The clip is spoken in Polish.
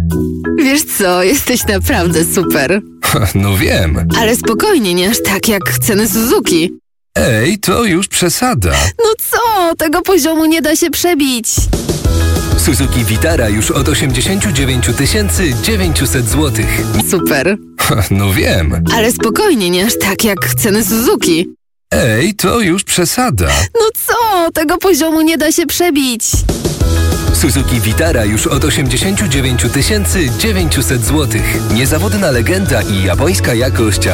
Wiesz co, jesteś naprawdę super. No wiem. Ale spokojnie, nie aż tak jak ceny Suzuki. Ej, to już przesada. No co? Tego poziomu nie da się przebić. Suzuki Vitara już od 89 900 zł. Super. No wiem. Ale spokojnie, nie aż tak jak ceny Suzuki. Ej, to już przesada. No co? Tego poziomu nie da się przebić. Suzuki Vitara już od 89 900 zł. Niezawodna legenda i japońska jakość,